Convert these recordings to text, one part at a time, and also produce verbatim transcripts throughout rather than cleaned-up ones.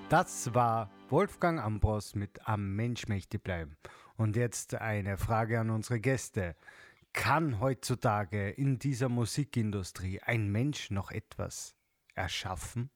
Das war Wolfgang Ambros mit Am Mensch möchte bleiben. Und jetzt eine Frage an unsere Gäste. Kann heutzutage in dieser Musikindustrie ein Mensch noch etwas erschaffen?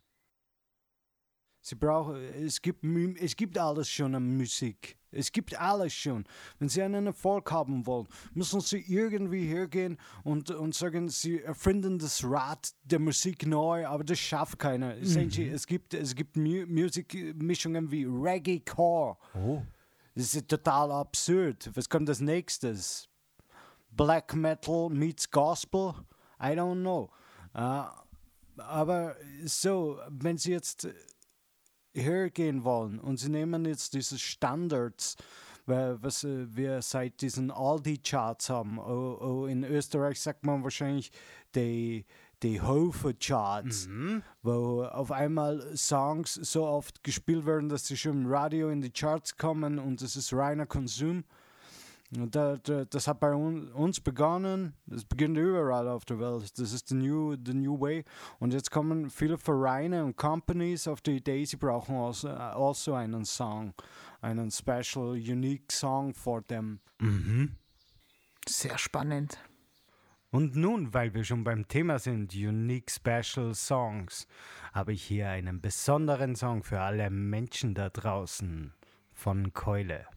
Sie brauchen, es gibt, es gibt alles schon an Musik. Es gibt alles schon. Wenn Sie einen Erfolg haben wollen, müssen Sie irgendwie hergehen und, und sagen, Sie erfinden das Rad der Musik neu, aber das schafft keiner. Mhm. Sehen Sie, es gibt, es gibt Mu- Musikmischungen wie Reggae-Core. Oh. Das ist total absurd. Was kommt als nächstes? Black Metal meets Gospel? I don't know. Uh, aber so, wenn Sie jetzt hergehen wollen und sie nehmen jetzt diese Standards, was wir seit diesen Aldi-Charts haben. Oh, oh, in Österreich sagt man wahrscheinlich die, die Hofe-Charts, mhm. wo auf einmal Songs so oft gespielt werden, dass sie schon im Radio in die Charts kommen und das ist reiner Konsum. Und da, da, das hat bei un, uns begonnen, das beginnt überall auf der Welt, das ist the new, the new way. Und jetzt kommen viele Vereine und Companies auf die Idee, sie brauchen also, also einen Song, einen special, unique Song for them. Mhm. Sehr spannend. Und nun, weil wir schon beim Thema sind, Unique Special Songs, habe ich hier einen besonderen Song für alle Menschen da draußen von Keule.